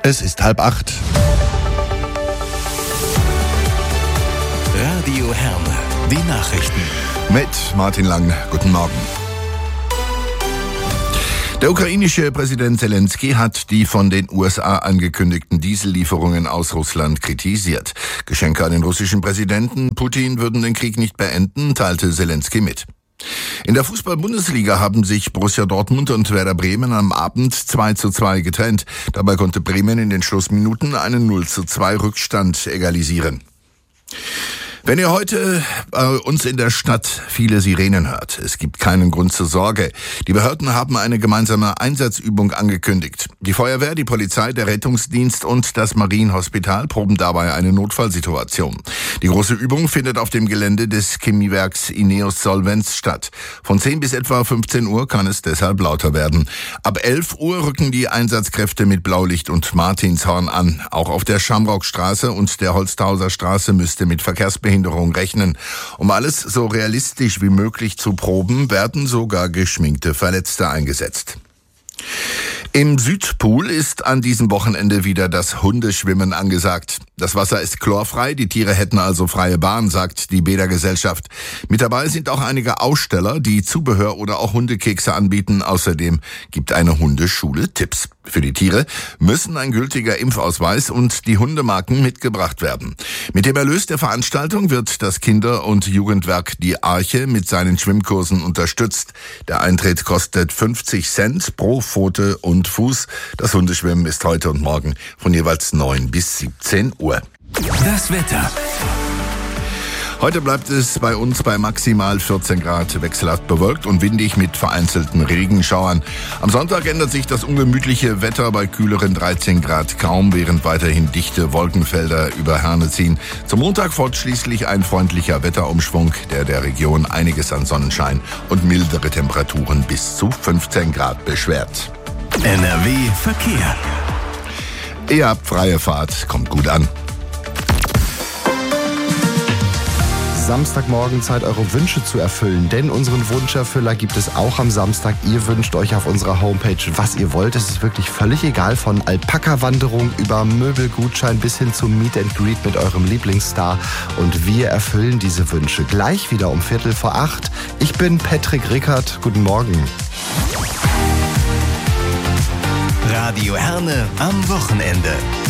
Es ist 7:30. Radio Herne, die Nachrichten. Mit Martin Lang. Guten Morgen. Der ukrainische Präsident Zelensky hat die von den USA angekündigten Diesellieferungen aus Russland kritisiert. Geschenke an den russischen Präsidenten Putin würden den Krieg nicht beenden, teilte Zelensky mit. In der Fußball-Bundesliga haben sich Borussia Dortmund und Werder Bremen am Abend 2:2 getrennt. Dabei konnte Bremen in den Schlussminuten einen 0:2 Rückstand egalisieren. Wenn ihr heute bei uns in der Stadt viele Sirenen hört, es gibt keinen Grund zur Sorge. Die Behörden haben eine gemeinsame Einsatzübung angekündigt. Die Feuerwehr, die Polizei, der Rettungsdienst und das Marienhospital proben dabei eine Notfallsituation. Die große Übung findet auf dem Gelände des Chemiewerks Ineos Solvenz statt. Von 10 bis etwa 15 Uhr kann es deshalb lauter werden. Ab 11 Uhr rücken die Einsatzkräfte mit Blaulicht und Martinshorn an. Auch auf der Schamrockstraße und der Holsthauser Straße müsste mit Verkehrsbehinderung rechnen. Um alles so realistisch wie möglich zu proben, werden sogar geschminkte Verletzte eingesetzt. Im Südpool ist an diesem Wochenende wieder das Hundeschwimmen angesagt. Das Wasser ist chlorfrei, die Tiere hätten also freie Bahn, sagt die Bädergesellschaft. Mit dabei sind auch einige Aussteller, die Zubehör oder auch Hundekekse anbieten. Außerdem gibt eine Hundeschule Tipps. Für die Tiere müssen ein gültiger Impfausweis und die Hundemarken mitgebracht werden. Mit dem Erlös der Veranstaltung wird das Kinder- und Jugendwerk Die Arche mit seinen Schwimmkursen unterstützt. Der Eintritt kostet 50 Cent pro Pfote und Fuß. Das Hundeschwimmen ist heute und morgen von jeweils 9 bis 17 Uhr. Das Wetter. Heute bleibt es bei uns bei maximal 14 Grad, wechselhaft bewölkt und windig mit vereinzelten Regenschauern. Am Sonntag ändert sich das ungemütliche Wetter bei kühleren 13 Grad kaum, während weiterhin dichte Wolkenfelder über Herne ziehen. Zum Montag folgt schließlich ein freundlicher Wetterumschwung, der Region einiges an Sonnenschein und mildere Temperaturen bis zu 15 Grad beschwert. NRW Verkehr. Ihr habt freie Fahrt, kommt gut an. Samstagmorgen Zeit, eure Wünsche zu erfüllen, denn unseren Wunscherfüller gibt es auch am Samstag. Ihr wünscht euch auf unserer Homepage, was ihr wollt. Es ist wirklich völlig egal, von Alpaka-Wanderung über Möbelgutschein bis hin zum Meet and Greet mit eurem Lieblingsstar. Und wir erfüllen diese Wünsche gleich wieder um 7:45. Ich bin Patrick Rickert. Guten Morgen. Radio Herne am Wochenende.